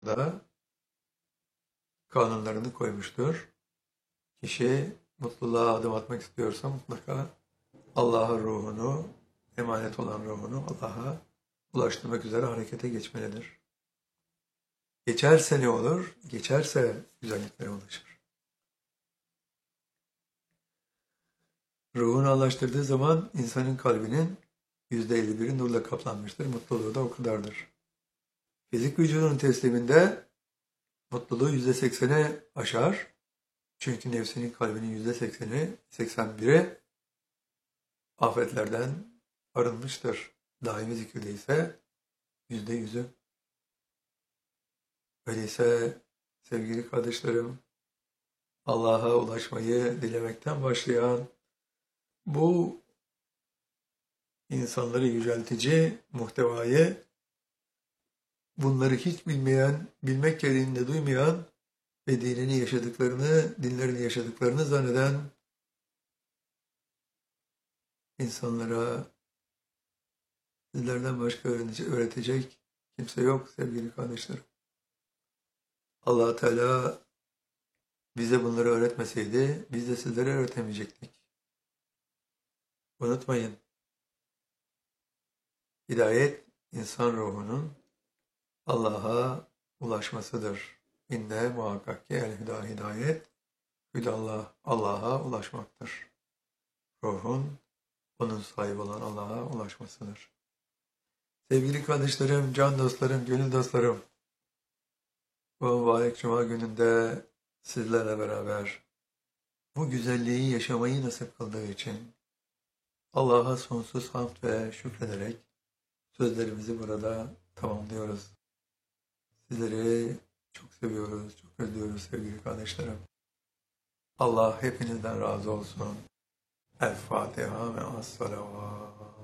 da kanunlarını koymuştur. Kişi mutluluğa adım atmak istiyorsa mutlaka Allah'ın ruhunu, emanet olan ruhunu Allah'a ulaştırmak üzere harekete geçmelidir. Geçerse ne olur? Geçerse güzelliklere ulaşır. Ruhunu Allah'laştırdığı zaman insanın kalbinin %51'i nurla kaplanmıştır. Mutluluğu da o kadardır. Fizik vücudunun tesliminde mutluluğu %80'e aşar. Çünkü nefsinin kalbinin %80'i, 81'i afetlerden arınmıştır. Daimi zikirde ise %100'ü. Öyleyse sevgili kardeşlerim, Allah'a ulaşmayı dilemekten başlayan bu insanları yüceltici muhtevayı bunları hiç bilmeyen, bilmek gereğini duymayan ve dinlerini yaşadıklarını zanneden insanlara sizlerden başka öğretecek kimse yok sevgili kardeşlerim. Allah Teala bize bunları öğretmeseydi biz de sizlere öğretemeyecektik. Unutmayın, hidayet insan ruhunun Allah'a ulaşmasıdır. İnne muhakkak ki el-hüda hidayet, hüdallah Allah'a ulaşmaktır. Ruhun onun sahibi olan Allah'a ulaşmasıdır. Sevgili kardeşlerim, can dostlarım, gönül dostlarım, bu mübarek Cuma gününde sizlerle beraber bu güzelliği yaşamayı nasip kıldığı için Allah'a sonsuz hamd ve şükrederek sözlerimizi burada tamamlıyoruz. Sizleri çok seviyoruz, çok özlüyoruz sevgili kardeşlerim. Allah hepinizden razı olsun. El Fatiha ve as-salavat.